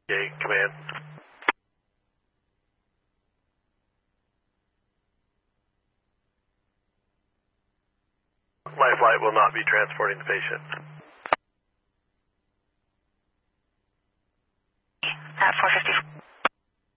Okay, command. Life flight will not be transporting the patient. At 450.